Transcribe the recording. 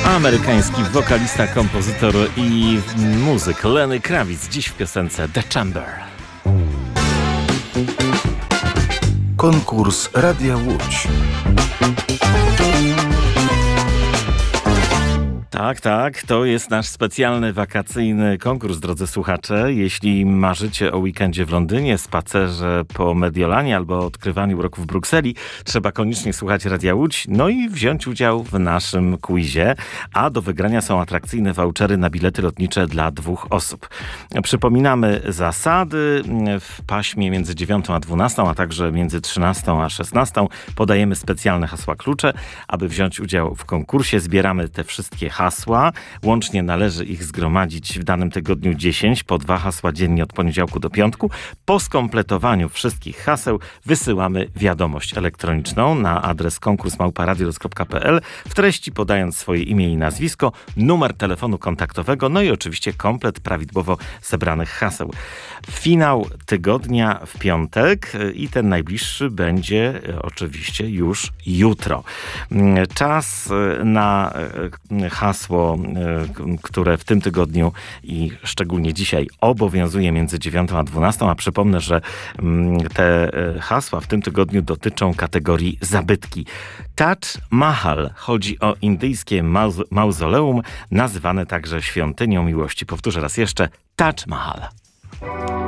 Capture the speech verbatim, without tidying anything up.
Amerykański wokalista, kompozytor i muzyk Lenny Kravitz, dziś w piosence The Chamber. Konkurs Radia Łódź. Tak, tak, to jest nasz specjalny wakacyjny konkurs, drodzy słuchacze. Jeśli marzycie o weekendzie w Londynie, spacerze po Mediolanie albo odkrywaniu roku w Brukseli, trzeba koniecznie słuchać Radia Łódź, no i wziąć udział w naszym quizie. A do wygrania są atrakcyjne vouchery na bilety lotnicze dla dwóch osób. Przypominamy zasady. W paśmie między dziewiątą a dwunastą, a także między trzynastą a szesnastą podajemy specjalne hasła klucze. Aby wziąć udział w konkursie, zbieramy te wszystkie hasła. Hasła. Łącznie należy ich zgromadzić w danym tygodniu dziesięć, po dwa hasła dziennie od poniedziałku do piątku. Po skompletowaniu wszystkich haseł wysyłamy wiadomość elektroniczną na adres konkurs małpa radioluz kropka pe el, w treści podając swoje imię i nazwisko, numer telefonu kontaktowego, no i oczywiście komplet prawidłowo zebranych haseł. Finał tygodnia w piątek i ten najbliższy będzie oczywiście już jutro. Czas na hasło, które w tym tygodniu i szczególnie dzisiaj obowiązuje między dziewiątą a dwunastą, a przypomnę, że te hasła w tym tygodniu dotyczą kategorii zabytki. Taj Mahal. Chodzi o indyjskie mauz- mauzoleum, nazywane także świątynią miłości. Powtórzę raz jeszcze. Taj Mahal.